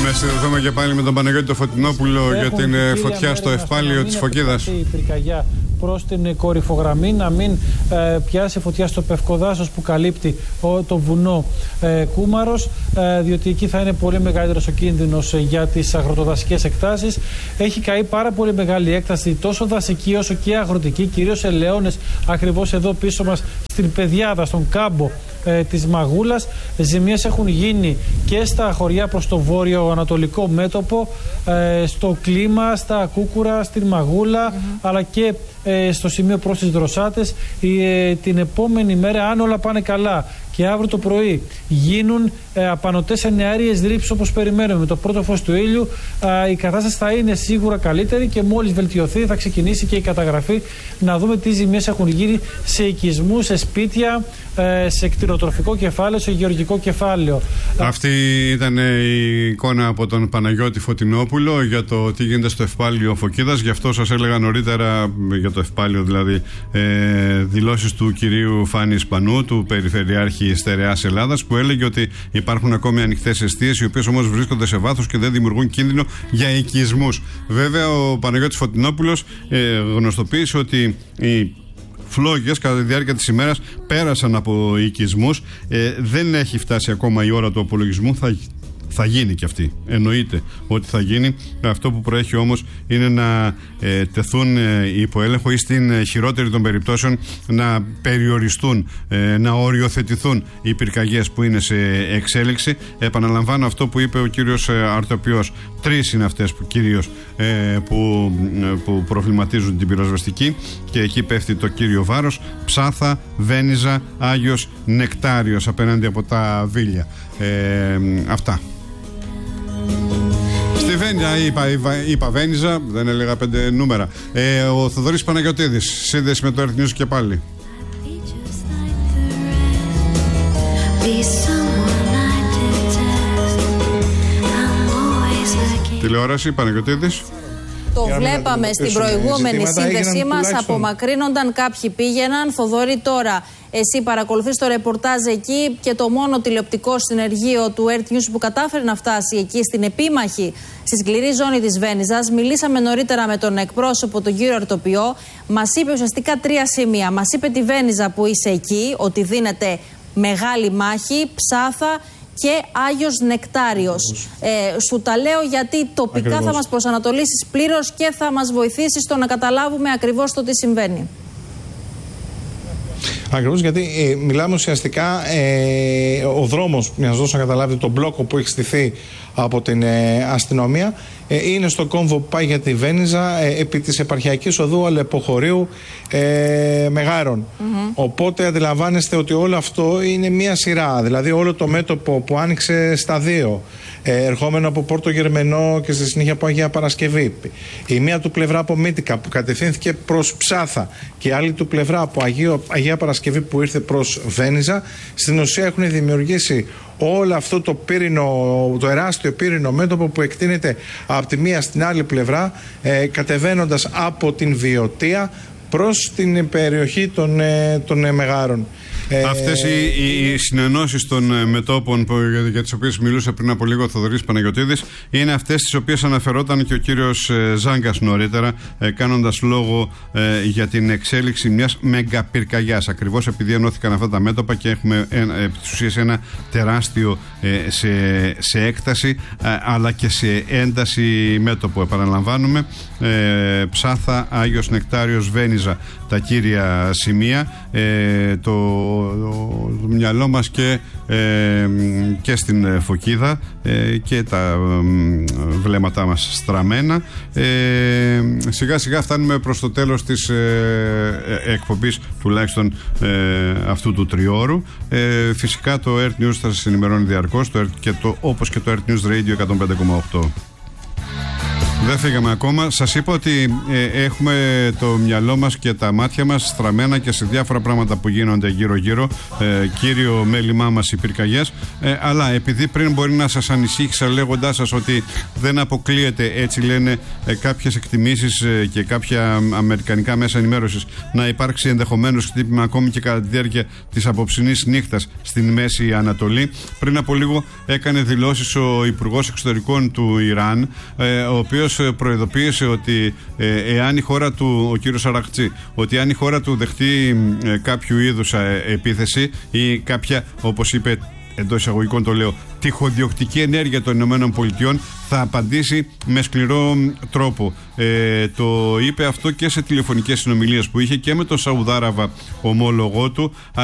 Να συνδεθούμε και πάλι με τον Παναγιώτη το Φωτεινόπουλο για την φωτιά στο Ευπάλιο της Φωκίδας. Η πυρκαγιά προς την κορυφογραμμή, να μην πιάσει φωτιά στο Πευκοδάσος που καλύπτει το βουνό Κούμαρος, διότι εκεί θα είναι πολύ μεγαλύτερος ο κίνδυνος για τις αγροτοδασικές εκτάσεις. Έχει καεί πάρα πολύ μεγάλη έκταση, τόσο δασική όσο και αγροτική, κυρίως σε Λεώνες, ακριβώς εδώ πίσω μας στην Πεδιάδα, στον κάμπο της Μαγούλας. Ζημίες έχουν γίνει και στα χωριά προς το βόρειο-ανατολικό μέτωπο, στο Κλίμα, στα Κούκουρα, στην Μαγούλα, αλλά και στο σημείο προς τις Δροσάτες. Την επόμενη μέρα, αν όλα πάνε καλά και αύριο το πρωί γίνουν απανωτές εννεάριες ρήψεις όπως περιμένουμε με το πρώτο φως του ήλιου, η κατάσταση θα είναι σίγουρα καλύτερη και μόλις βελτιωθεί θα ξεκινήσει και η καταγραφή, να δούμε τι ζημίες έχουν γίνει σε οικισμούς, σε σπίτια, σε κτηνοτροφικό κεφάλαιο, σε γεωργικό κεφάλαιο. Αυτή ήταν η εικόνα από τον Παναγιώτη Φωτεινόπουλο για το τι γίνεται στο Ευπάλιο Φωκίδας. Γι' αυτό σας έλεγα νωρίτερα για το Ευπάλιο, δηλαδή δηλώσεις του κυρίου Φάνη Σπανού, του Περιφερειάρχη Στερεάς Ελλάδας, που έλεγε ότι υπάρχουν ακόμη ανοιχτές εστίες, οι οποίες όμως βρίσκονται σε βάθος και δεν δημιουργούν κίνδυνο για οικισμούς. Βέβαια, ο Παναγιώτης Φωτεινόπουλος γνωστοποίησε ότι οι φλόγες κατά τη διάρκεια της ημέρας πέρασαν από οικισμούς. Δεν έχει φτάσει ακόμα η ώρα του απολογισμού. Θα γίνει και αυτή. Εννοείται ότι θα γίνει. Αυτό που προέχει όμως είναι να τεθούν υπό έλεγχο ή στην χειρότερη των περιπτώσεων να περιοριστούν, να οριοθετηθούν οι πυρκαγιές που είναι σε εξέλιξη. Επαναλαμβάνω αυτό που είπε ο κύριος Αρτοπιός. 3 είναι αυτές που κυρίως που προβληματίζουν την πυροσβεστική και εκεί πέφτει το κύριο βάρος. Ψάθα, Βένιζα, Άγιος Νεκτάριος απέναντι από τα Βίλια. Αυτά. Στη Βένιζα, είπα Βένιζα, δεν έλεγα 5 νούμερα. Ο Θοδωρής Παναγιωτίδης, σύνδεση με το Earth News και πάλι. Τηλεόραση, Παναγιωτίδης. Το βλέπαμε στην προηγούμενη σύνδεσή μας, απομακρύνονταν, κάποιοι πήγαιναν. Θοδωρή, τώρα εσύ παρακολουθείς το ρεπορτάζ εκεί και το μόνο τηλεοπτικό συνεργείο του Earth News που κατάφερε να φτάσει εκεί στην επίμαχη, στη σκληρή ζώνη της Βένιζας. Μιλήσαμε νωρίτερα με τον εκπρόσωπο, τον κύριο Αρτοπιό. Μας είπε ουσιαστικά 3 σημεία. Μας είπε τη Βένιζα που είσαι εκεί, ότι δίνεται μεγάλη μάχη, Ψάθα και Άγιος Νεκτάριος. Σου τα λέω γιατί τοπικά ακριβώς θα μας προσανατολίσεις πλήρως και θα μας βοηθήσεις στο να καταλάβουμε ακριβώς το τι συμβαίνει. Ακριβώς, γιατί μιλάμε ουσιαστικά ο δρόμος, για να σας δώσω να καταλάβετε τον μπλόκο που έχει στηθεί από την αστυνομία, είναι στο κόμβο που πάει για τη Βένιζα επί της επαρχιακής οδού Αλεποχωρίου Μεγάρων. Οπότε αντιλαμβάνεστε ότι όλο αυτό είναι μία σειρά, δηλαδή όλο το μέτωπο που άνοιξε στα 2, ερχόμενο από Πόρτο Γερμενό και στη συνέχεια από Αγία Παρασκευή, η μία του πλευρά από Μύτικα που κατευθύνθηκε προς Ψάθα και η άλλη του πλευρά από Αγία Παρασκευή που ήρθε προς Βένιζα, στην ουσία έχουν δημιουργήσει όλο αυτό το το εράστιο πύρινο μέτωπο που εκτείνεται από τη μία στην άλλη πλευρά, κατεβαίνοντας από την Βιωτία προς την περιοχή των Μεγάρων. Αυτές οι συνενώσεις των μετώπων για τις οποίες μιλούσε πριν από λίγο ο Θοδωρής Παναγιωτίδης είναι αυτές τις οποίες αναφερόταν και ο κύριος Ζάγκας νωρίτερα, κάνοντας λόγο για την εξέλιξη μιας μεγαπυρκαγιάς, ακριβώς επειδή ενώθηκαν αυτά τα μέτωπα και έχουμε επί της ουσίας ένα τεράστιο σε έκταση αλλά και σε ένταση μέτωπο. Επαναλαμβάνουμε, Ψάθα, Άγιος Νεκτάριος, Βένιζα τα κύρια σημεία. Το μυαλό μας και στην Φωκίδα και τα βλέμματά μας στραμμένα. Σιγά σιγά φτάνουμε προς το τέλος της εκπομπής, τουλάχιστον αυτού του τριώρου. Φυσικά το Earth News θα σας ενημερώνει διαρκώς, όπως και το Earth News Radio 105,8. Δεν φύγαμε ακόμα. Σας είπα ότι έχουμε το μυαλό μας και τα μάτια μας στραμμένα και σε διάφορα πράγματα που γίνονται γύρω-γύρω. Κύριο μέλημά μας οι πυρκαγιές. Αλλά επειδή πριν μπορεί να σας ανησύχησα λέγοντάς σας ότι δεν αποκλείεται, έτσι λένε κάποιες εκτιμήσεις και κάποια αμερικανικά μέσα ενημέρωσης, να υπάρξει ενδεχομένως χτύπημα ακόμη και κατά τη διάρκεια της απόψινής νύχτας στην Μέση Ανατολή. Πριν από λίγο έκανε δηλώσεις ο Υπουργός Εξωτερικών του Ιράν, ο οποίος προειδοποίησε ότι εάν η χώρα του, ο κύριος Αραχτζή, ότι αν η χώρα του δεχτεί κάποιο είδους επίθεση ή κάποια, όπως είπε, εντός εισαγωγικών το λέω, τυχοδιοκτική ενέργεια των ΗΠΑ, θα απαντήσει με σκληρό τρόπο. Το είπε αυτό και σε τηλεφωνικές συνομιλίες που είχε και με τον Σαουδάραβα ομόλογό του.